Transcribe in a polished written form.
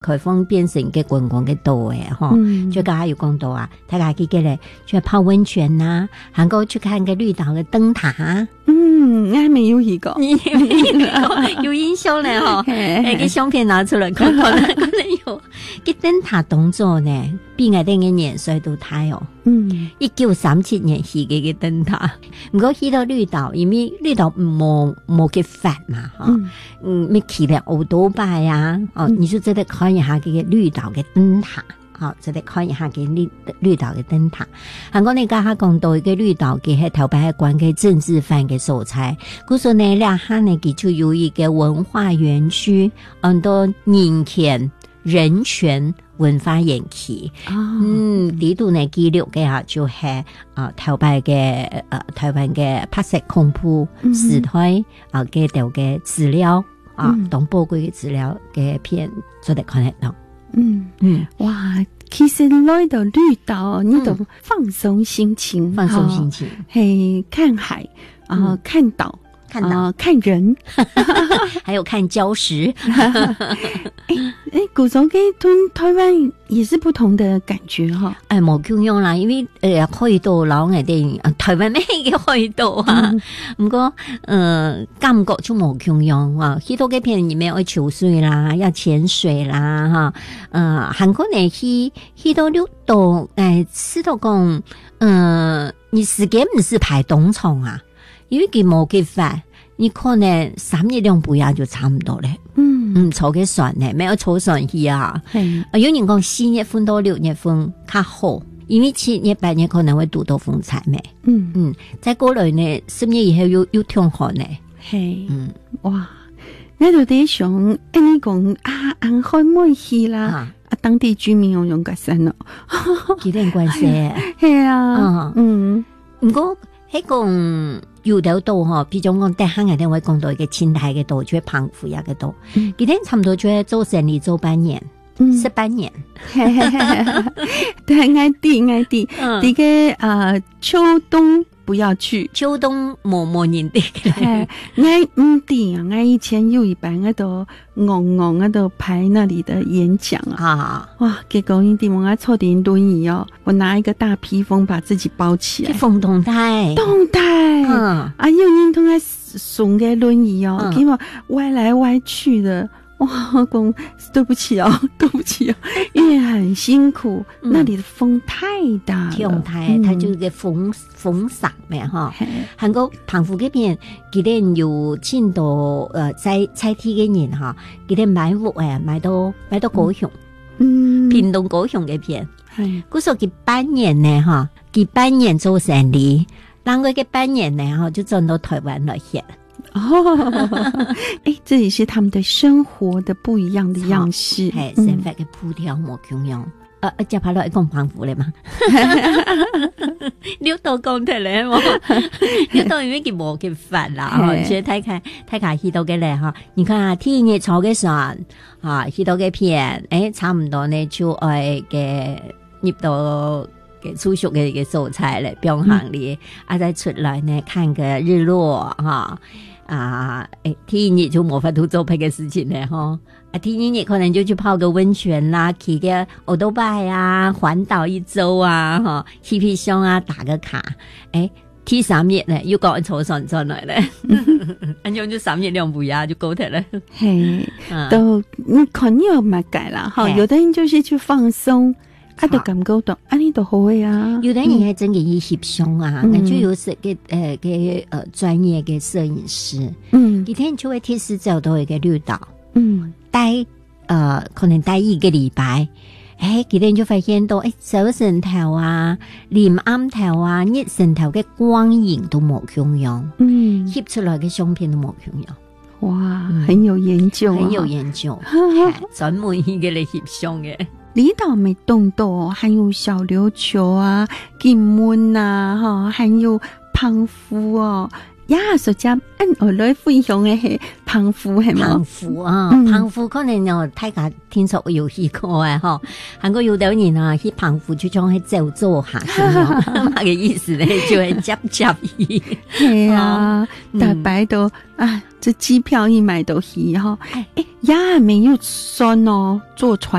開封變成嘅觀光嘅島誒，哈，就剛才有講到啊，大家去嘅咧去泡溫泉呐，還有去看個綠島嘅燈塔。 我還沒有去過， 有印象咧哈，個相片拿出來看看，可能有。個燈塔動作呢，比我哋嘅年歲都大哦。1937年起嘅個燈塔，不過去到綠島，因為綠島冇嘅發嘛，哈，咪去了好多擺呀，哦，你就真係看一下個綠島嘅燈塔。好，就嚟看一下嘅綠島嘅燈塔。韓國你家下講到嘅綠島嘅係頭擺係關嘅政治犯嘅所在，故說呢兩下呢佢就有一個文化園區，很多人權文化園區。呢度呢記錄嘅啊就係頭擺嘅台灣嘅白色恐怖時代嘅條嘅資料當寶貴嘅資料嘅片，就嚟看得到。 哇！其實來到綠島，你都放鬆心情，係看海看島，看人， 還有看礁石。 古早嘅同台灣也是不同的感覺哈。 冇共樣啦，因為去到老外哋台灣咩嘅去到啊，不過感覺就冇共樣啊。去到嘅片裡面要游水啦，要潛水啦，哈，韓國呢去到綠島，知道講，你時間唔是排東廠啊，因為佢冇嘅法，你可能3日2夜就差唔多咧。坐嘅船呢，沒有坐船去啊。有人講4月份到6月份較好，因為7月8月可能會遇到風災咩。再過來呢10月以後又痛寒呢。 哇！我就在想，你講安徽沒去啦，當地居民有用個山咯， 幾點關係？ 係啊， 唔過喺講。有條島嗬，比如講，第下我哋會講到一個清代嘅島，就係澎湖一個島，佢哋差唔多就係做生意做8年，18年。 對，愛啲，啲嘅秋冬不要去， 秋冬冇人哋嘅。 我以前有一班嗰度嗰度排那裡的演講啊，哇，結果一定我坐點輪椅哦，我拿一個大披風把自己包起來， 風動態， 有人同我送嘅輪椅哦，給我歪來歪去的。哇，公，對不起哦，因為很辛苦，那裡的風太大了， 風太，它就個風煞咩哈。韓國澎湖嗰邊，佢哋有見到在地嘅人哈，佢哋買屋買到高雄，屏東高雄嘅片，嗰時候佢半年呢哈，佢半年做生意，然後佢半年呢哈就轉到台灣來學。 這也是他們的生活的不一樣的樣式， 生活嘅步調冇共樣。接下來講澎湖咧嘛，綠島講得咧嘛，綠島因為佢冇嘅法啦，即係睇下去到嘅咧哈，你看啊，天熱坐嘅船啊，去到嘅片，差唔多呢就嘅入到嘅住宿嘅素材咧，邊行里再出來呢看個日落哈。天熱就冇法度做別嘅事情咧，嗬。天熱可能就去泡個溫泉啦，去個歐多拜啊，環島一周啊，嗬，去皮箱啊，打個卡。第3日咧，又講坐船轉來咧，咁樣就3日2夜就夠得咧。 都看你有乜計啦，哈，有的人就是去放鬆。都感覺到，你都好啊！ 有的人係真嘅去翕相啊，我就有時嘅專業嘅攝影師，佢哋就會貼時找到一個綠島，待可能待1個禮拜，佢哋就發現到早晨頭啊、連暗頭啊、日晨頭嘅光影都冇共樣，翕出來嘅相片都冇共樣。 哇，很有研究， 專門去嘅嚟翕相嘅。 離島沒動到，還有小琉球啊、金門啊，還有澎湖哦， 呀，所讲按我来分享的是澎湖系嘛？ 澎湖啊，澎湖可能有大家聽說有去過嘅吼，韓國有啲人啊去澎湖就將去走做下去，乜嘅意思咧？就係接去。 係啊，大白都啊，這機票一買都去哈，呀，沒有算哦，坐船。